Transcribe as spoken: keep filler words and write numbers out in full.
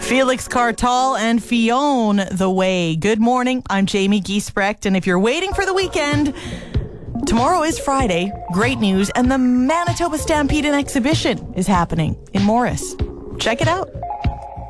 Felix Cartal and Fionn The Way. Good morning. I'm Jamie Giesbrecht, and if you're waiting for the weekend, tomorrow is Friday. Great news. And the Manitoba Stampede and Exhibition is happening in Morris. Check it out.